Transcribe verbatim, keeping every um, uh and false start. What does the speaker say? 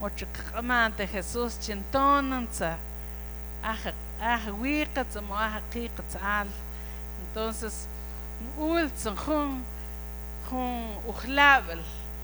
mochikhamante Jesús chintonanza aja aja wiqats mo aja qiqats al entonces ultson jun jun ujlabel